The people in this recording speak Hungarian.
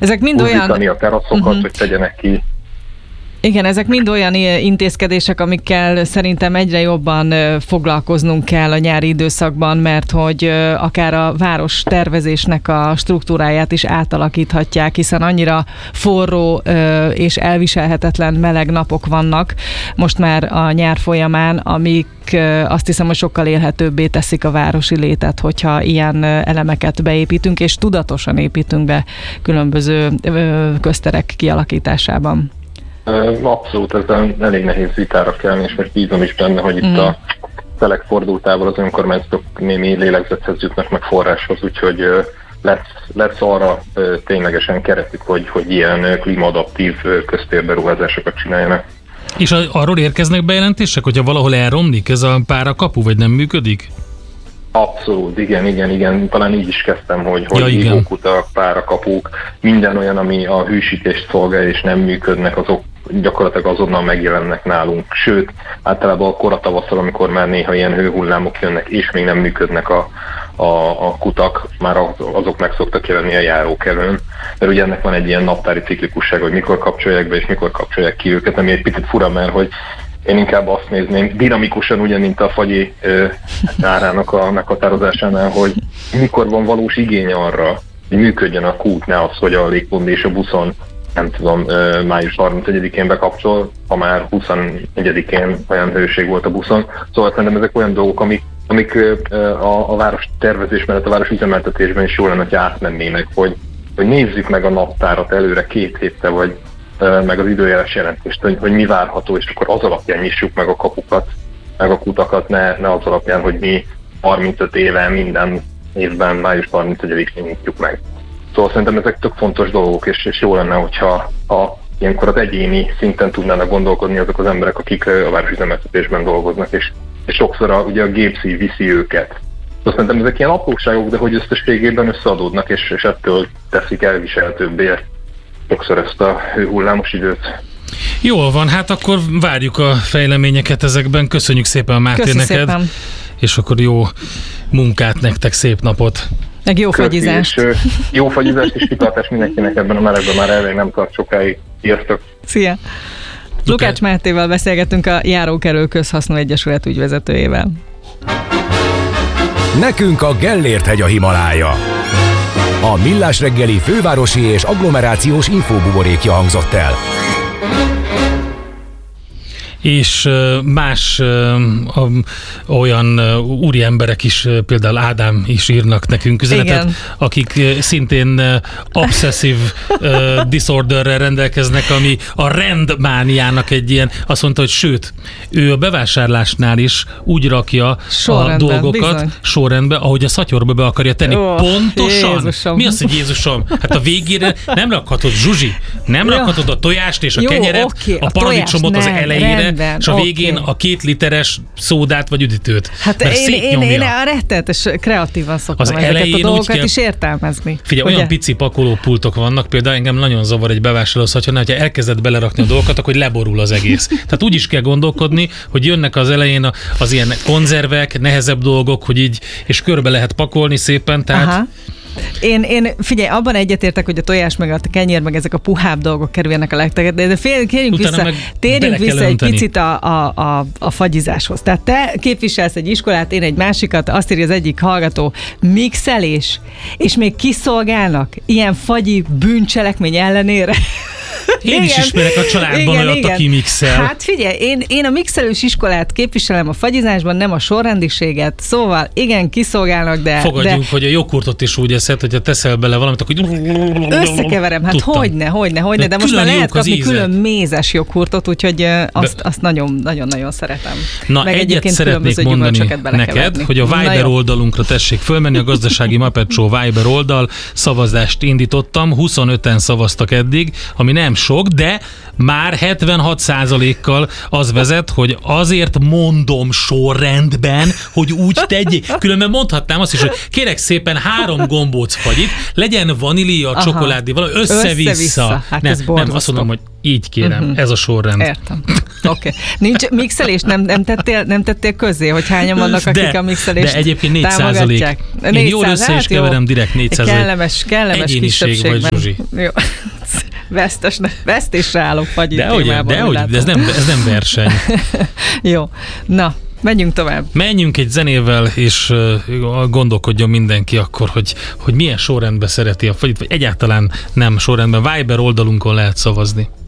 Ezek mind buzdítani a teraszokat, hogy tegyenek ki. Igen, ezek mind olyan intézkedések, amikkel szerintem egyre jobban foglalkoznunk kell a nyári időszakban, mert hogy akár a város tervezésnek a struktúráját is átalakíthatják, hiszen annyira forró és elviselhetetlen meleg napok vannak most már a nyár folyamán, amik azt hiszem, hogy sokkal élhetőbbé teszik a városi létet, hogyha ilyen elemeket beépítünk, és tudatosan építünk be különböző közterek kialakításában. Abszolút, ezzel elég nehéz vitára kelni, és most bízom is benne, hogy itt a szelek fordultával az önkormányzatok némi lélegzethez jutnak meg forráshoz, úgyhogy lesz arra ténylegesen keretük, hogy ilyen klímaadaptív köztérberuházásokat csináljanak. És arról érkeznek bejelentések, hogyha valahol elromlik ez a párakapu, vagy nem működik? Abszolút, igen. Talán így is kezdtem, hogy ivókutak, párakapuk, minden olyan, ami a hűsítést szolgálja és nem működnek, azok gyakorlatilag azonnal megjelennek nálunk. Sőt, általában a kora tavasszal, amikor már néha ilyen hőhullámok jönnek, és még nem működnek a kutak, már azok meg szoktak jelenni a járókelőn. Mert ugye ennek van egy ilyen naptári ciklikusság, hogy mikor kapcsolják be és mikor kapcsolják ki őket, ami egy picit fura, mert hogy én inkább azt nézném dinamikusan, ugye, mint a fagyi árának a meghatározásánál, hogy mikor van valós igény arra, hogy működjön a kút, ne az, hogy a légpont és a buszon, nem tudom, május 31-én bekapcsol, ha már 24-én olyan hőség volt a buszon. Szóval szerintem ezek olyan dolgok, amik a város tervezés mellett a város üzemeltetésben is jól lenne, hogy átmennének, hogy nézzük meg a naptárat előre 2 héttel, vagy meg az időjárás jelentést, hogy mi várható, és akkor az alapján nyissuk meg a kapukat, meg a kutakat, ne az alapján, hogy mi 35 éve minden évben május 31-én nyitjuk meg. Szóval szerintem ezek tök fontos dolgok, és jó lenne, hogyha ilyenkor az egyéni szinten tudnának gondolkodni azok az emberek, akik a városüzemeltetésben dolgoznak, és sokszor ugye a gépszív viszi őket. Szóval szerintem ezek ilyen apróságok, de hogy összességében összeadódnak, és ettől teszik elviselhetőbbé sokszor ezt a hőhullámos időt. Jól van, hát akkor várjuk a fejleményeket ezekben. Köszönjük szépen, Máté, neked. Szépen. És akkor jó munkát nektek, szép napot. Meg jó fagyizást. Jó fagyizást és kitartást mindenkinek ebben a melegben, már elég nem tart sokáig. Sziasztok! Szia! Lukács Mátéval beszélgettünk, a Járókelő Közhasznú Egyesület ügyvezetőjével. Nekünk a Gellért-hegy a Himalája. A Millás reggeli fővárosi és agglomerációs infóbuborékja hangzott el. És más olyan úri emberek is, például Ádám is írnak nekünk üzenetet, igen, akik szintén obsessive disorderrel rendelkeznek, ami a rendmániának egy ilyen, azt mondta, hogy sőt, ő a bevásárlásnál is úgy rakja sorrendben, a dolgokat bizony, sorrendbe, ahogy a szatyorba be akarja tenni. Pontosan? Jézusom. Mi az, hogy Jézusom? Hát a végére nem rakhatod, Zsuzsi, nem rakhatod a tojást és a kenyeret, a paradicsomot az elejére, és a végén a 2 literes szódát vagy üdítőt. Hát én a rettenetes kreatívan szoktam ezeket a dolgokat is értelmezni. Figyelj, olyan pici pakolópultok vannak, például engem nagyon zavar egy bevásárló szatyornál, hogyha elkezded belerakni a dolgokat, akkor leborul az egész. Tehát úgy is kell gondolkodni, hogy jönnek az elején az ilyen konzervek, nehezebb dolgok, hogy így, és körbe lehet pakolni szépen, tehát... Aha. Én figyelj, abban egyetértek, hogy a tojás meg a kenyér meg ezek a puhább dolgok kerüljenek a legtöbbet, de térjünk vissza egy picit a fagyizáshoz. Tehát te képviselsz egy iskolát, én egy másikat, azt írja az egyik hallgató, mixelés, és még kiszolgálnak ilyen fagyi bűncselekmény ellenére. Én is ismerek a családban olyat, aki mixel. Hát figyelj, én a mixelős iskolát képviselem a fagyizásban, nem a sorrendiséget, szóval igen, kiszolgálnak, de... Fogadjunk, hogy a joghurtot is úgy eszed, hogyha teszel bele valamit, akkor... Összekeverem, hát hogyne, de most már lehet kapni külön mézes joghurtot, úgyhogy azt nagyon-nagyon szeretem. Na, meg egyet szeretnék mondani neked, hogy a Viber oldalunkra tessék fölmenni, a Gazdasági Muppet Show Viber oldal, szavazást indítottam, 25-en szavaztak eddig, ami nem sok, sok, de már 76%-kal az vezet, hogy azért mondom sorrendben, hogy úgy tegyék. Különben mondhatnám azt is, hogy kérek szépen 3 gombóc fagyit, legyen vanília, csokoládé, valami össze-vissza. Hát nem, azt mondom, hogy így kérem, ez a sorrend. Értem. Oké. Nincs mixelés, nem tettél közzé, hogy hányan vannak, akik a mixelést de egyébként 4%. Én jól össze is keverem, direkt 4%. Kellemes egyéniség vagy, Zsuzsi. Jó. Vesztésre állok fagyi témában. De ez nem verseny. Jó. Na, menjünk tovább. Menjünk egy zenével, és gondolkodjon mindenki akkor, hogy milyen sorrendben szereti a fagyit, vagy egyáltalán nem sorrendben. Viber oldalunkon lehet szavazni.